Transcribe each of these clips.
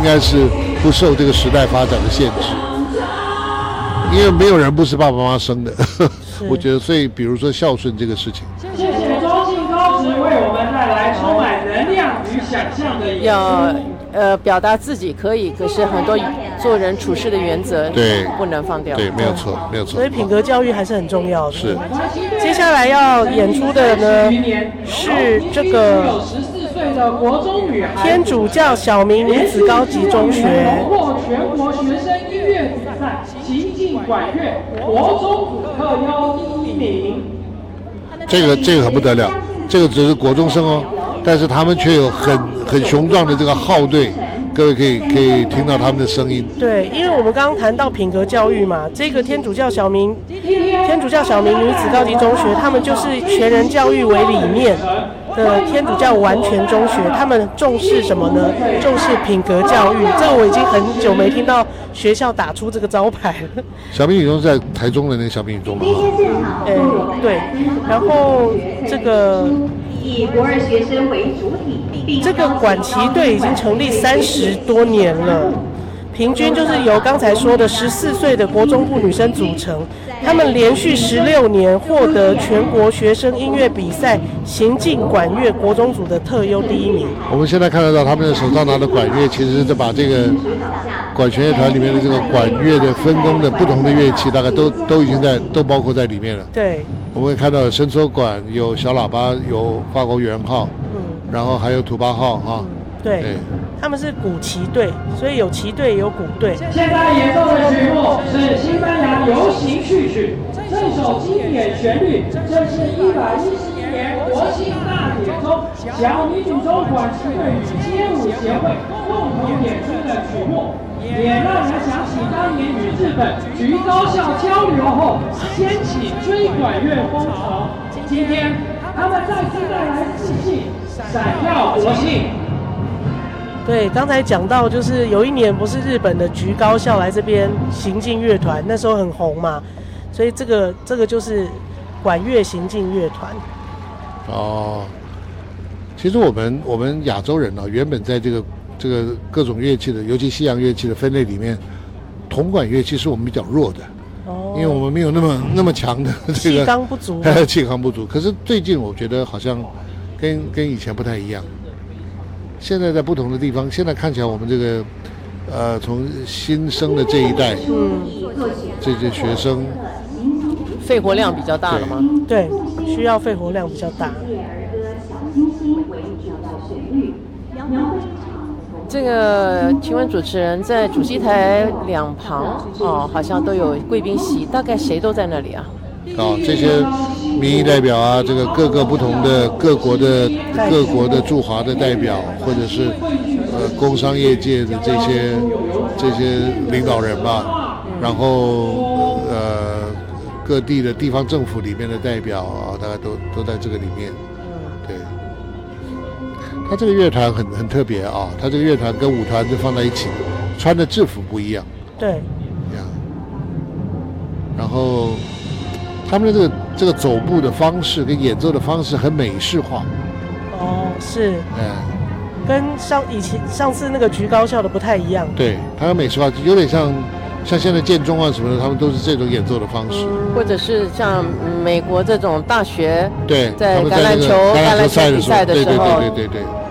应该是不受这个时代发展的限制，因为没有人不是爸爸妈妈生的。我觉得，所以比如说孝顺这个事情。 谢谢中信高职为我们带来充满能量与想象的演出。 表达自己可以，可是很多做人处事的原则对不能放掉。 对，没有错，没有错。 所以品格教育还是很重要的。 是。 接下来要演出的呢是这个 14岁的国中女孩天主教小明女子高级中学荣获全国学生音乐比赛行进管乐国中组特优第1名。 这个很不得了，这个只是国中生哦。但是他们却有很雄壮的这个号队，各位可以听到他们的声音。 对，因为我们刚刚谈到品格教育嘛，这个天主教小明女子高级中学，他们就是全人教育为理念的天主教完全中学。他们重视什么呢？重视品格教育。这个我已经很久没听到学校打出这个招牌了。 小明女中是在台中的那个小明女中嘛？ 对，然后这个。 以国2学生为主体， 这个管旗队已经成立30多年了，平均就是由刚才说的14岁的国中部女生组成。他们连续16年获得全国学生音乐比赛行进管乐国中组的特优第1名。 我们现在看得到他们的手上拿的管乐，其实是把这个管弦乐团里面的这个管乐的分工的不同的乐器，大概都已经都包括在里面了。 对， 我们会看到有伸缩管，有小喇叭，有法国圆号，然后还有土巴号哈。 对，他们是鼓旗队，所以有旗队也有鼓队。 现在演奏的曲目是西班牙游行序曲，这首经典旋律正是111年国庆大典中小米女中管旗队与街舞协会共同演出的曲目，也让人想起当年与日本局高校交流后掀起追管乐风潮。今天他们再次带来自信，闪耀国庆。 对，刚才讲到就是有一年不是日本的局高校来这边行进乐团，那时候很红嘛，所以这个就是管乐行进乐团。 哦，其实我们亚洲人啊，原本在这个各种乐器的，尤其西洋乐器的分类里面，铜管乐器是我们比较弱的。因为我们没有那么强的这个气缸不足， 气缸不足。可是最近我觉得好像跟以前不太一样。现在在不同的地方，现在看起来我们这个从新生的这一代，这些学生肺活量比较大了吗？ 对，需要肺活量比较大。 这个请问主持人，在主席台两旁好像都有贵宾席，大概谁都在那里啊？ 这些民意代表啊，这个各个不同的各国的驻华的代表，或者是工商业界的这些领导人吧，然后各地的地方政府里面的代表啊，大概都在这个里面。对，他这个乐团很特别啊，他这个乐团跟舞团就放在一起，穿的制服不一样。 对。 然后他们的这个走步的方式跟演奏的方式很美式化。 是。跟上次那个局高校的不太一样。 对，它很美式化，有点像现在建中啊什么的，他们都是这种演奏的方式。 或者是像美国这种大学， 对， 在橄榄球比赛的时候， 对。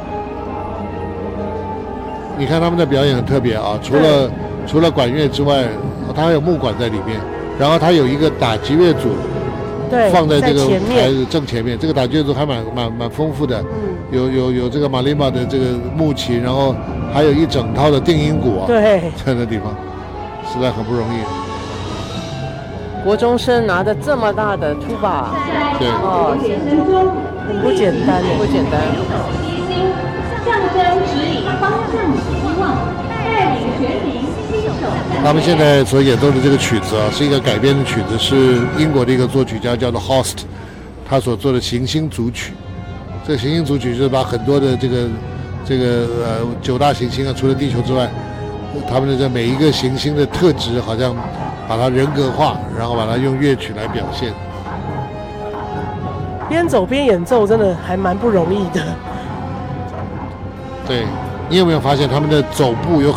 你看他们的表演很特别啊，除了管乐之外，它还有木管在里面，然后它有一个打击乐组。放在这个台子正前面，这个打击乐组还蛮丰富的，有这个马林巴的这个木琴，然后还有一整套的定音鼓啊， 对， 在那地方实在很不容易。 国中生拿着这么大的图把， 对， 很不简单， 不简单。 象征指引方向希望，带领全民。 他们现在所演奏的这个曲子啊，是一个改编的曲子，是英国的一个作曲家叫做 Host， 他所做的行星组曲。这个行星组曲就是把很多的这个9大行星啊，除了地球之外，他们的这每一个行星的特质，好像把它人格化，然后把它用乐曲来表现。 边走边演奏，真的还蛮不容易的。 对，你有没有发现他们的走步有